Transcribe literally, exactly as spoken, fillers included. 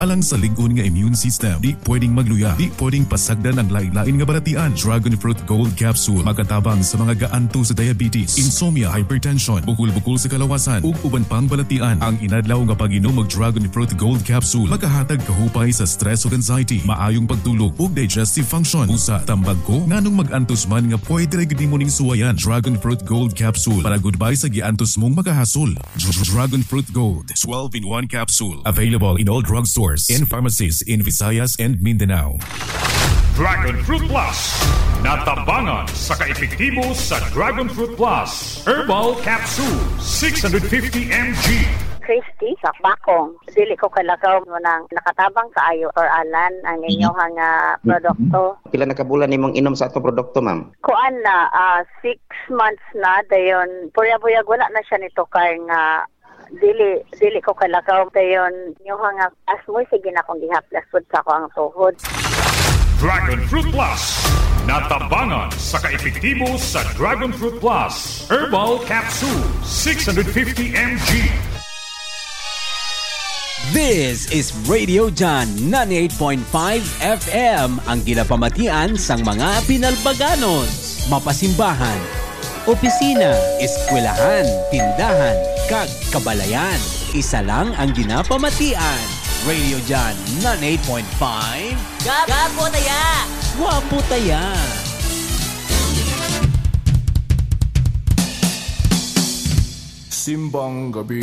Alang sa lingon nga immune system, di pwedeng magluya, di pwedeng pasagdan ang lain-lain nga baratian. Dragon Fruit Gold Capsule makatabang sa mga gaanto sa diabetes, insomnia, hypertension, bukol-bukol sa kalawasan, ug uban pang balatian. Ang inadlaw nga pag-inom og Dragon Fruit Gold Capsule makahatag kahupay sa stress ug anxiety, maayong pagtulog ug digestive function. Usa, tambag ko nganong mag-antos man nga pwede ra gid nimo ning suwayan. Dragon Fruit Gold Capsule para goodbye sa giantos mong makahasol. Dragon Fruit Gold, twelve in one capsule. Available in all drugstores and pharmacies in Visayas and Mindanao. Dragon Fruit Plus, natabangan sa kaepektibo sa Dragon Fruit Plus Herbal Capsule, six hundred fifty milligrams. Christy sa bakong. Dili ko kalakaw mo nang nakatabang kaayo or alan ang inyong nga produkto. Pila na kabulan nimong inom sa atong produkto, ma'am? Kuan na, uh, six months na, dayon, puyag-puyag wala na siya nito kay nga dili dili ko kalakaw dayon yung nga asmoy sige na akong gihaplas pud sa ko ang tuhod. Dragon Fruit Plus, natabangan sa kaepektibo sa Dragon Fruit Plus Herbal Capsule, six hundred fifty milligrams. This is Radio John ninety-eight point five F M, ang ginapamatian sang mga Pinalbaganos, mapasimbahan, opisina, eskwelahan, tindahan, kag kabalayan. Isa lang ang ginapamatian. Radio John ninety-eight point five. Gapo taya! Wapo taya! Simbang gabi.